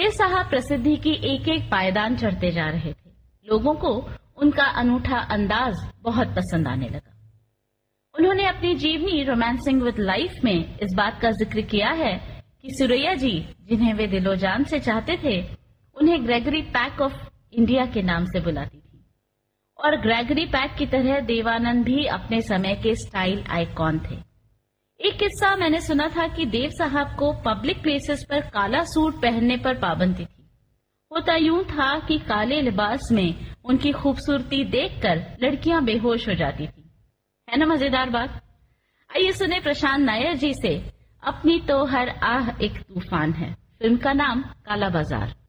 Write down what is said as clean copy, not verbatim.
देव साहब प्रसिद्धि की एक एक पायदान चढ़ते जा रहे थे। लोगों को उनका अनूठा अंदाज बहुत पसंद आने लगा। उन्होंने अपनी जीवनी रोमांसिंग विद लाइफ में इस बात का जिक्र किया है कि सुरैया जी, जिन्हें वे दिलो जान से चाहते थे, उन्हें ग्रेगरी पैक ऑफ इंडिया के नाम से बुलाती थी। और ग्रेगरी पैक की तरह देवानंद भी अपने समय के स्टाइल आइकॉन थे। एक किस्सा मैंने सुना था कि देव साहब को पब्लिक प्लेसेस पर काला सूट पहनने पर पाबंदी थी। होता यूं था कि काले लिबास में उनकी खूबसूरती देखकर लड़कियां बेहोश हो जाती थी। है ना मजेदार बात? आइए सुने प्रशांत नायर जी से अपनी तो हर आह एक तूफान है। फिल्म का नाम काला बाजार।